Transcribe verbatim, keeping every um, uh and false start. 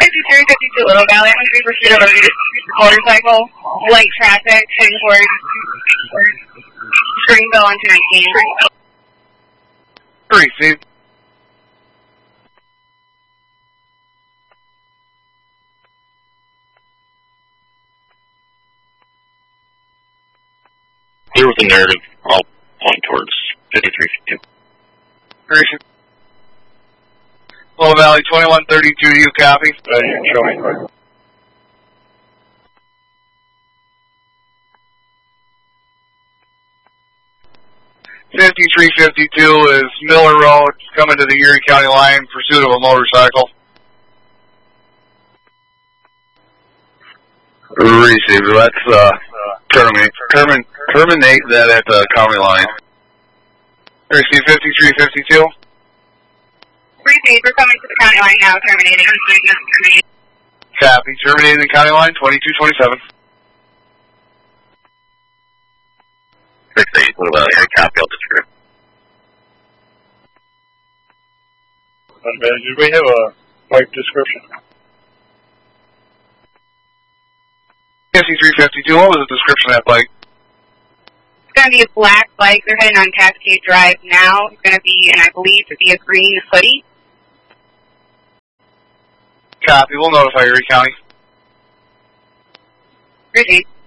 fifty-three fifty-two Little Valley, one three pursuit of a motorcycle, light traffic, heading towards Springville on two nineteen. Received. Clear with the narrative, I'll point towards fifty-three fifty-two. Received. Little Valley, twenty-one thirty-two, you copy? Uh, you can show me. fifty-three fifty-two is Miller Road, coming to the Erie County line, pursuit of a motorcycle. Receive. Let's uh, terminate, terminate, terminate that at the county line. Receive fifty-three fifty-two. Receive, we're coming to the county line now, terminating. Copy, terminating the county line, twenty-two twenty-seven. six eight, Little Valley, I copy, I'll disappear. Did we have a bike description? fifty-three fifty-two, what was the description of that bike? It's going to be a black bike. They're heading on Cascade Drive now. It's going to be, and I believe to be a green hoodie. Copy, we'll notify Erie County. Receive.